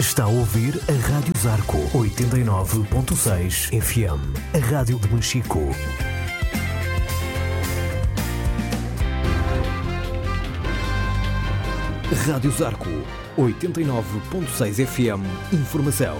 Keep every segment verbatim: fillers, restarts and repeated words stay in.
Está a ouvir a Rádio Zarco oitenta e nove ponto seis F M, a rádio de Machico. Rádio Zarco oitenta e nove ponto seis F M, informação.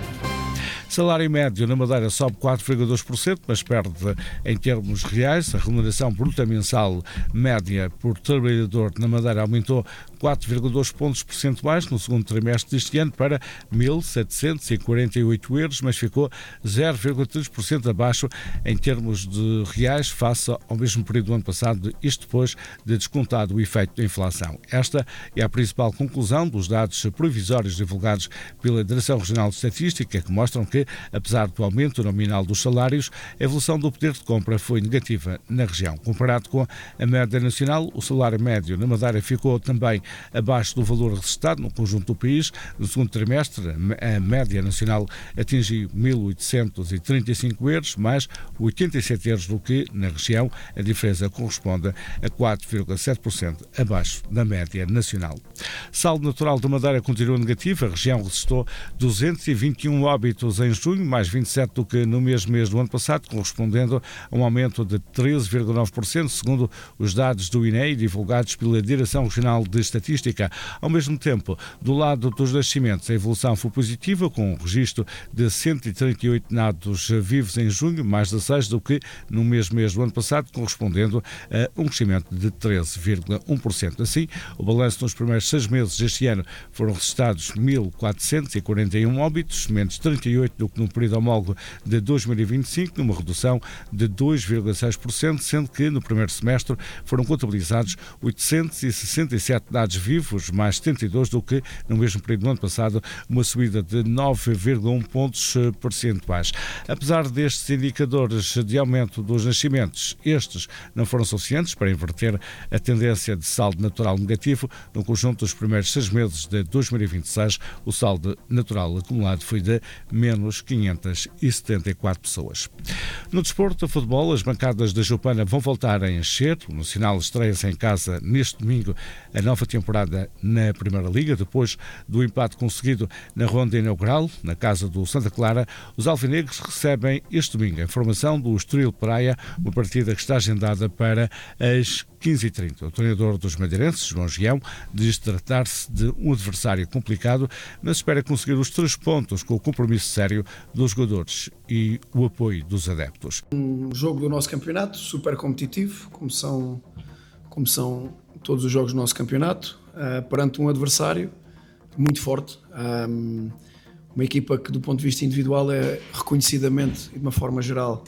Salário médio na Madeira sobe quatro vírgula dois por cento, mas perde em termos reais. A remuneração bruta mensal média por trabalhador na Madeira aumentou quatro vírgula dois pontos percentuais no segundo trimestre deste ano para mil setecentos e quarenta e oito euros, mas ficou zero vírgula três por cento abaixo em termos de reais face ao mesmo período do ano passado, isto depois de descontado o efeito da inflação. Esta é a principal conclusão dos dados provisórios divulgados pela Direção Regional de Estatística, que mostram que, apesar do aumento nominal dos salários, a evolução do poder de compra foi negativa na região. Comparado com a média nacional, o salário médio na Madeira ficou também abaixo do valor registrado no conjunto do país. No segundo trimestre, a média nacional atingiu mil oitocentos e trinta e cinco euros, mais oitenta e sete euros do que na região. A diferença corresponde a quatro vírgula sete por cento abaixo da média nacional. Saldo natural da Madeira continua negativo. A região registrou duzentos e vinte e um óbitos em junho, mais vinte e sete do que no mesmo mês do ano passado, correspondendo a um aumento de treze vírgula nove por cento, segundo os dados do I N E divulgados pela Direção Regional de Estatística. Ao mesmo tempo, do lado dos nascimentos, a evolução foi positiva, com um registro de cento e trinta e oito natos vivos em junho, mais dezasseis do que no mesmo mês do ano passado, correspondendo a um crescimento de treze vírgula um por cento. Assim, o balanço nos primeiros seis meses deste ano foram registrados mil quatrocentos e quarenta e um óbitos, menos trinta e oito do que no período homólogo de dois mil e vinte e cinco, numa redução de dois vírgula seis por cento, sendo que no primeiro semestre foram contabilizados oitocentos e sessenta e sete dados vivos, mais setenta e dois do que no mesmo período do ano passado, uma subida de nove vírgula um pontos percentuais. Apesar destes indicadores de aumento dos nascimentos, estes não foram suficientes para inverter a tendência de saldo natural negativo. No conjunto dos primeiros seis meses de dois mil e vinte e seis, o saldo natural acumulado foi de menos quinhentas e setenta e quatro pessoas. No desporto de futebol, as bancadas da Jupana vão voltar a encher. O Nacional estreia-se em casa neste domingo a nova temporada na Primeira Liga, depois do empate conseguido na ronda inaugural, na casa do Santa Clara. Os alvinegros recebem este domingo a informação do Estoril Praia, uma partida que está agendada para as quinze e trinta. O treinador dos madeirenses, João Gião, diz tratar-se de um adversário complicado, mas espera conseguir os três pontos com o compromisso sério dos jogadores e o apoio dos adeptos. Um jogo do nosso campeonato, super competitivo, como são, como são todos os jogos do nosso campeonato, uh, perante um adversário muito forte. Um, uma equipa que, do ponto de vista individual, é reconhecidamente e de uma forma geral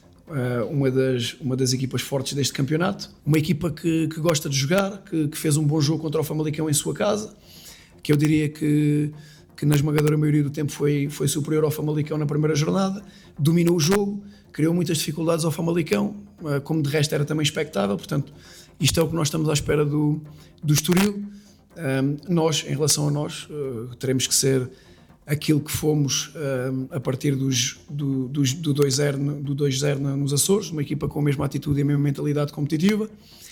Uh, uma, das, uma das equipas fortes deste campeonato, uma equipa que, que gosta de jogar, que, que fez um bom jogo contra o Famalicão em sua casa, que eu diria que, que na esmagadora maioria do tempo foi, foi superior ao Famalicão na primeira jornada, dominou o jogo, criou muitas dificuldades ao Famalicão, uh, como de resto era também expectável. Portanto, isto é o que nós estamos à espera do, do Estoril. Um, nós, em relação a nós, uh, teremos que ser aquilo que fomos uh, a partir dos, do, dos, do dois zero do dois zero nos Açores, uma equipa com a mesma atitude e a mesma mentalidade competitiva.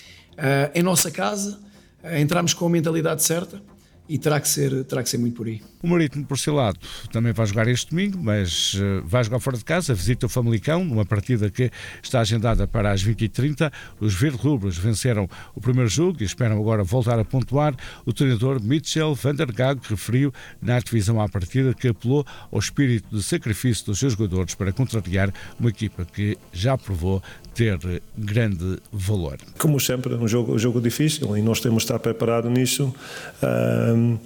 Uh, em nossa casa, uh, entramos com a mentalidade certa e terá que ser, terá que ser muito por aí. O Marítimo, por seu lado, também vai jogar este domingo, mas uh, vai jogar fora de casa, visita o Famalicão, numa partida que está agendada para as vinte e trinta. Os verde-rubros venceram o primeiro jogo e esperam agora voltar a pontuar. O treinador Mitchell van der Gaag referiu na divisão à partida que apelou ao espírito de sacrifício dos seus jogadores para contrariar uma equipa que já provou ter grande valor. Como sempre, é um jogo, um jogo difícil e nós temos de estar preparados nisso. Um,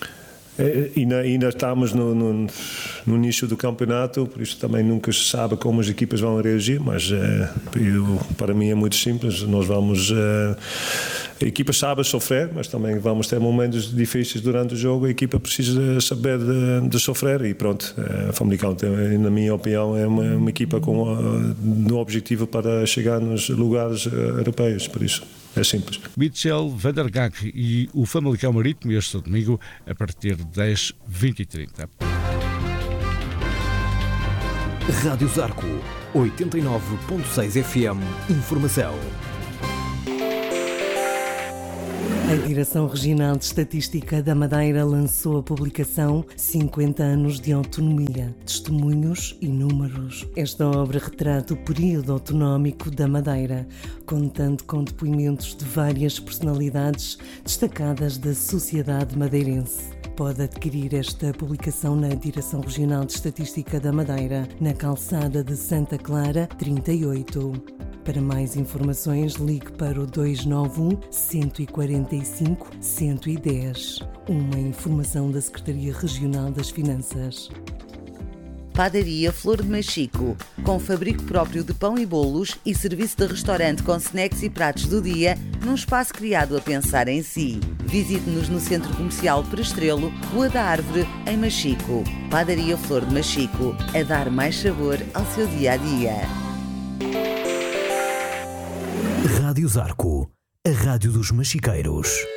ainda, ainda estamos no, no, no início do campeonato, por isso também nunca se sabe como as equipas vão reagir, mas uh, eu, para mim é muito simples. Nós vamos... Uh, a equipa sabe sofrer, mas também vamos ter momentos difíceis durante o jogo. A equipa precisa saber de, de sofrer e pronto. A Famalicão, na minha opinião, é uma, uma equipa com um objetivo para chegar nos lugares europeus, por isso é simples. Mitchell van der Gaag e o Famalicão Marítimo este domingo a partir das vinte e trinta. Rádio Zarco oitenta e nove ponto seis F M, informação. A Direção Regional de Estatística da Madeira lançou a publicação cinquenta anos de Autonomia, Testemunhos e Números. Esta obra retrata o período autonómico da Madeira, contando com depoimentos de várias personalidades destacadas da sociedade madeirense. Pode adquirir esta publicação na Direção Regional de Estatística da Madeira, na calçada de Santa Clara, trinta e oito. Para mais informações, ligue para o dois nove um, um quatro cinco, um um zero. Uma informação da Secretaria Regional das Finanças. Padaria Flor de Machico, com fabrico próprio de pão e bolos e serviço de restaurante com snacks e pratos do dia, num espaço criado a pensar em si. Visite-nos no Centro Comercial Prestrelo, Rua da Árvore, em Machico. Padaria Flor de Machico, a dar mais sabor ao seu dia-a-dia. Rádio Zarco, a rádio dos machiqueiros.